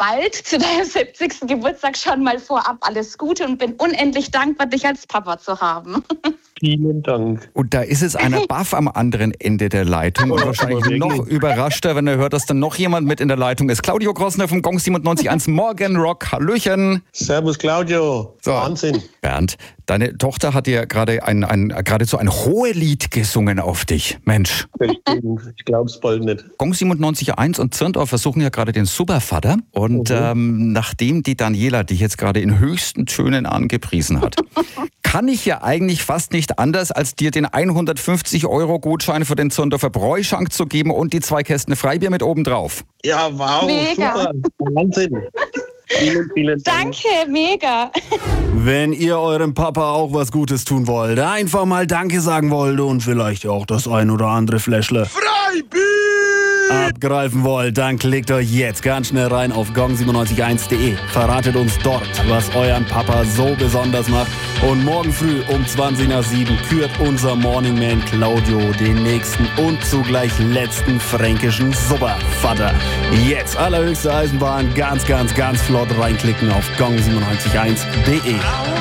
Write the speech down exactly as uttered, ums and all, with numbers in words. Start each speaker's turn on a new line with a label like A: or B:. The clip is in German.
A: bald zu deinem siebzigsten Geburtstag schon mal vorab alles Gute und bin unendlich dankbar, dich als Papa zu haben.
B: Vielen Dank.
C: Und da ist es einer baff am anderen Ende der Leitung und wahrscheinlich noch überraschter, wenn er hört, dass dann noch jemand mit in der Leitung ist. Claudio Grossner vom Gong siebenundneunzig Komma eins Morgen Rock. Hallöchen.
B: Servus Claudio.
C: So.
B: Wahnsinn.
C: Bernd, deine Tochter hat dir gerade ein, ein, geradezu ein Hohelied gesungen auf dich. Mensch.
B: Ich glaub's bald nicht.
C: Gong siebenundneunzig Komma eins und Zirndorf versuchen ja gerade den Supervater. Und
B: Mhm.
C: ähm, nachdem die Daniela dich jetzt gerade in höchsten Tönen angepriesen hat, kann ich ja eigentlich fast nicht anders, als dir den hundertfünfzig Euro Gutschein für den Zirndorfer Bräuschank zu geben und die zwei Kästen Freibier mit oben drauf.
B: Ja, wow,
A: Mega.
B: super. Wahnsinn. Vielen, vielen Dank.
A: Danke, mega.
D: Wenn ihr eurem Papa auch was Gutes tun wollt, einfach mal Danke sagen wollt und vielleicht auch das ein oder andere Fläschle abgreifen wollt, dann klickt euch jetzt ganz schnell rein auf gong siebenundneunzig Komma eins punkt de. Verratet uns dort, was euren Papa so besonders macht. Und morgen früh um zwanzig nach sieben kürt unser Morning Man Claudio den nächsten und zugleich letzten fränkischen Supervater. Jetzt allerhöchste Eisenbahn, ganz, ganz, ganz flott reinklicken auf gong siebenundneunzig Komma eins punkt de.